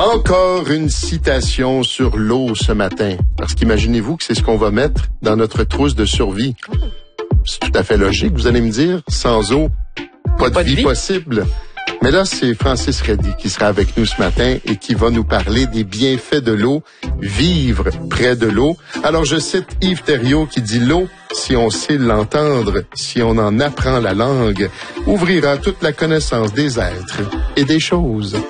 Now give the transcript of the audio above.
Encore une citation sur l'eau ce matin. Parce qu'imaginez-vous que c'est ce qu'on va mettre dans notre trousse de survie. C'est tout à fait logique, vous allez me dire. Sans eau, pas de vie possible. Mais là, c'est Francis Reddy qui sera avec nous ce matin et qui va nous parler des bienfaits de l'eau, vivre près de l'eau. Alors, je cite Yves Thériault qui dit « L'eau, si on sait l'entendre, si on en apprend la langue, ouvrira toute la connaissance des êtres et des choses. »